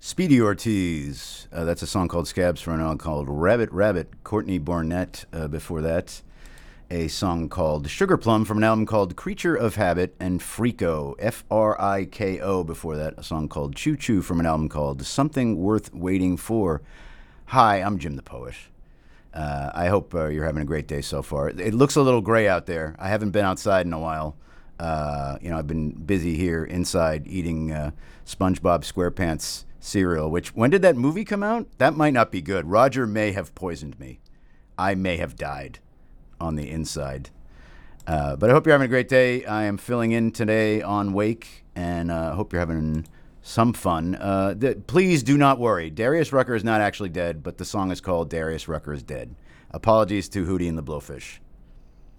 Speedy Ortiz. That's a song called Scabs for an album called Rabbit Rabbit. Courtney Barnett before that. A song called Sugar Plum from an album called Creature of Habit, and Friko, Friko before that. A song called Choo Choo from an album called Something Worth Waiting For. Hi, I'm Jim the Poet. I hope you're having a great day so far. It looks a little gray out there. I haven't been outside in a while. I've been busy here inside eating SpongeBob SquarePants cereal, which, when did that movie come out? That might not be good. Roger may have poisoned me. I may have died on the inside. But I hope you're having a great day. I am filling in today on Wake, and I hope you're having some fun. Please do not worry. Darius Rucker is not actually dead, but the song is called Darius Rucker is Dead. Apologies to Hootie and the Blowfish.